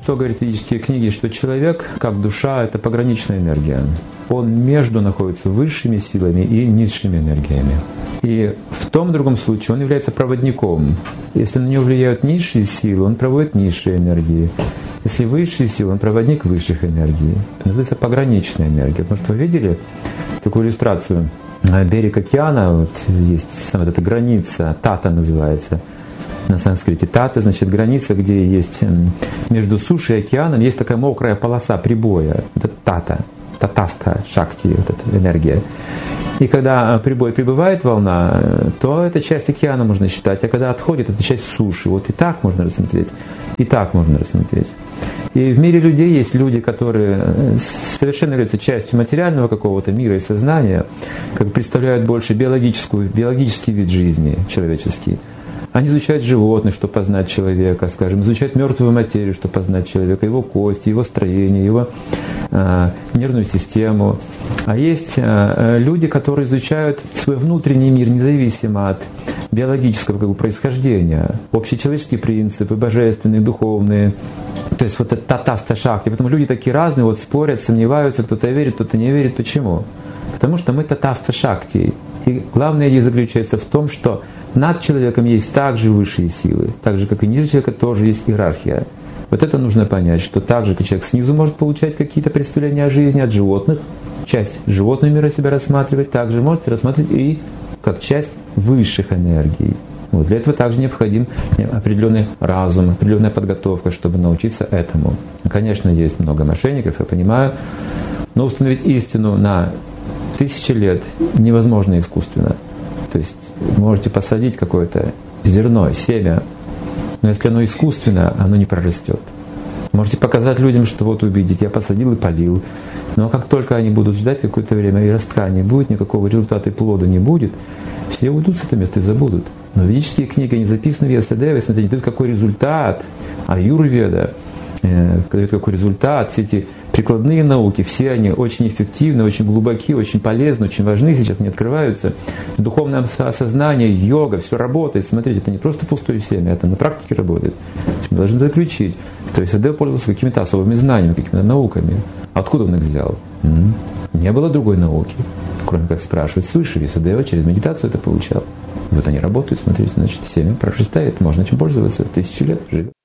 что говорят ведические книги, что человек, как душа, это пограничная энергия. Он между находится высшими силами и низшими энергиями. И в том другом случае он является проводником. Если на него влияют низшие силы, он проводит низшие энергии. Если высшие силы, он проводник высших энергий. Это называется пограничная энергия. Потому что вы видели такую иллюстрацию? Берег океана, вот есть самая эта граница, тата называется. На санскрите тата, значит, граница, где есть между сушей и океаном, есть такая мокрая полоса прибоя. Это тата, татаста, шакти, вот эта энергия. И когда прибой прибывает волна, то это часть океана можно считать, а когда отходит, это часть суши. Вот и так можно рассмотреть, и так можно рассмотреть. И в мире людей есть люди, которые совершенно являются частью материального какого-то мира и сознания, как представляют больше биологический вид жизни человеческий. Они изучают животных, чтобы познать человека, скажем, изучают мертвую материю, чтобы познать человека, его кости, его строение, его нервную систему. А есть люди, которые изучают свой внутренний мир независимо от биологического происхождения, общечеловеческие принципы, божественные, духовные. То есть вот это татаста шакти. Поэтому люди такие разные, вот спорят, сомневаются, кто-то верит, кто-то не верит. Почему? Потому что мы татаста шакти. И главная идея заключается в том, что над человеком есть также высшие силы, так же, как и ниже человека, тоже есть иерархия. Вот это нужно понять, что так же, как человек снизу может получать какие-то представления о жизни от животных, часть животного мира себя рассматривать, также можете рассматривать и как часть высших энергий. Вот. Для этого также необходим определенный разум, определенная подготовка, чтобы научиться этому. Конечно, есть много мошенников, я понимаю, но установить истину на 1000 лет невозможно искусственно. То есть можете посадить какое-то зерно, семя, но если оно искусственно, оно не прорастет. Можете показать людям, что вот увидите, я посадил и полил. Но как только они будут ждать какое-то время, и ростка не будет, никакого результата и плода не будет, все уйдут с этого места и забудут. Но ведические книги, они записаны в Вьясадеве, смотрите, дают какой результат, аюрведа, дают какой результат, все эти прикладные науки, все они очень эффективны, очень глубоки, очень полезны, очень важны, сейчас не открываются. Духовное осознание, йога, все работает. Смотрите, это не просто пустое семя, это на практике работает. Мы должны заключить. То есть Вьясадева пользовался какими-то особыми знаниями, какими-то науками. Откуда он их взял? Не было другой науки, кроме как спрашивать свыше. Вьясадева через медитацию это получал. Вот они работают, смотрите, значит, семя прорастает, можно этим пользоваться, 1000 лет живет.